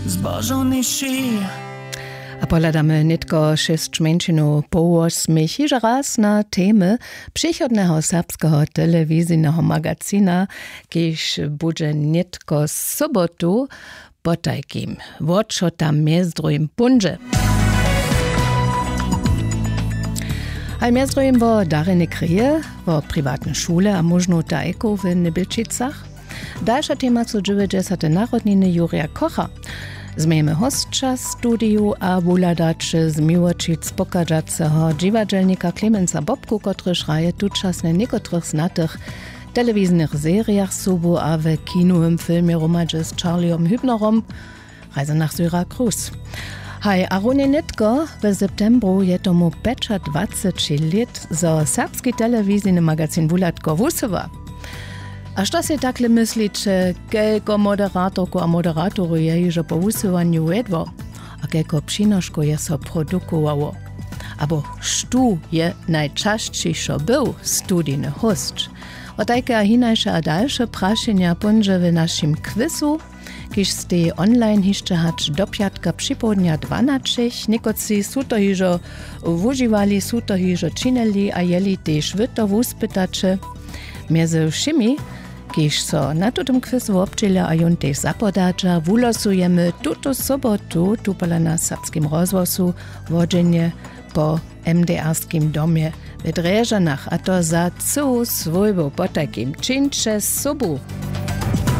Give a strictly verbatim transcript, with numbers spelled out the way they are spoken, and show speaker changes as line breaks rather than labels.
zbożony szy.
A poladamy nitko šest menšinu po osmich iż raz na temy przychodnego serbskiego telewizyjnego magazina, kiež bude nitko sobotu potajkim. Woczo tam miezdrojim punże. A miezdrojim wo Dariny Kryje, wo prywatne szule, a možno tajku w Nybylčicach. Dalsza tema co dziewięćdziesiąte narodniny Jurija Kocha. Zmiejemy hostča studiu a wuladacze z Miłočic pokażacego dziwadelnika Klemensa Bobku, który szraje tuczasne niekotrych znatych telewizyjnych seriach subu a w kinowym filmie romadze z Charlie'om Hübnerom Reise nach Syracuse. Hej, a runie netko w septembru je tomu dwadzieścia lat za serbski telewizyjny magazyn Wulatko Wusowa. A što se takle misliče, kelko moderatorku a moderatoru je iže po usovanju vedvo, a kelko přinoško je so produkovało? Abo štu je najčašćišo był studijny host? O tajke a hinajše a dalsze prašenja punže v našim kvizu, kiž ste online hišče hač do piatka připodnja dvanačich, nekoci su to hižo wuživali, su to hižo čineli a jeli tež vy to wuspytače. Między všimi, kiž so na tutem kvizu občelia a jun tež zapodadža, wulosujemy tuto sobotu tupala na serbskim rozwosu wodzenie po em de erskim domie w Drežanach, a to za całą swojbą po takim činče sobu.